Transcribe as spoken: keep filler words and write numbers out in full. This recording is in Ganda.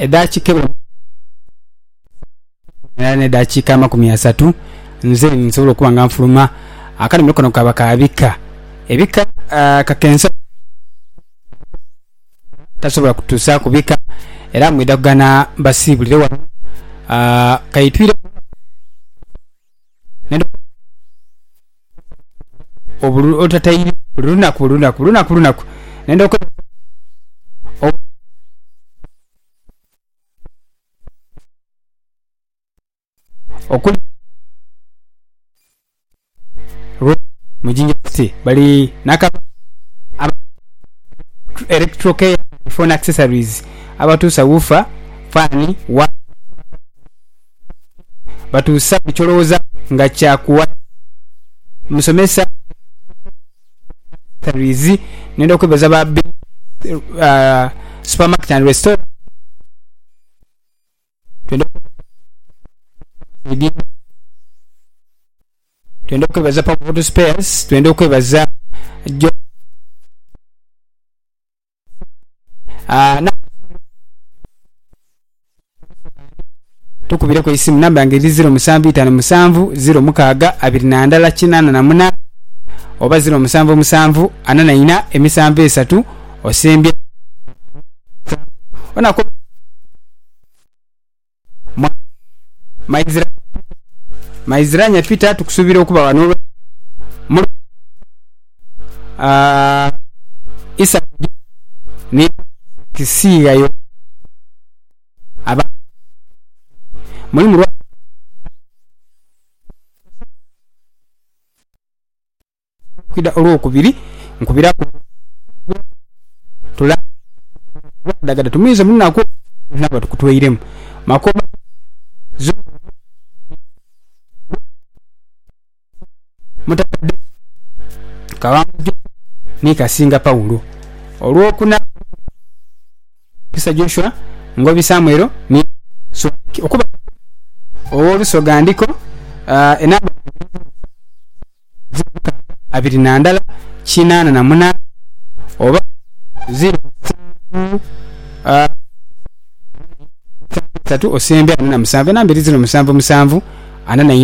edakika ne dakika makumi asatu nze nsobola okuba nga nfuluma akali mukono kaba kabika ebika uh, kakensa tasobola kutusa kubika era mwida kugana basibulire wa uh, kayitwire nendo obulu otatayi lunaku lunaku lunaku lunaku nendo ko okuli mujinja si bali naka electro care phone accessories abatu sawufa fani wa batu sabu choloza nga chakuwa musomesa accessories nendo kwebeza ba uh, supermarket and restaurant twendo twendo kwebaza pa photo spares twendo kwebaza jo ah na tukubire ko isimu namba yange zero musanvu itano musanvu zero mukaga abiri na ndala kinana na muna oba zero musanvu musanvu anana ina emisanvu esatu osembye ona ko maizira maiziranya pita tukusubira okuba wano mu ah isa ni kisiga yo aba muri mu kwida oro kubiri nkubira tula daga tumize munna ko naba tukutweiremu makoba mutakadde kawanju ni kasinga Paulo olwokuna kisa Joshua ngobi Samuel ni so okuba oluso gandiko uh, enaba abiri na ndala kinana na muna oba zero uh, tatu osembe na musanvu na mbiri zero musanvu musanvu ana na